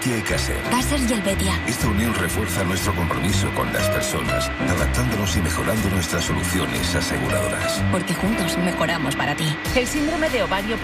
Helvetia y Caser. Caser y Helvetia. Esta unión refuerza nuestro compromiso con las personas, adaptándonos y mejorando nuestras soluciones aseguradoras. Porque juntos mejoramos para ti. El síndrome de ovario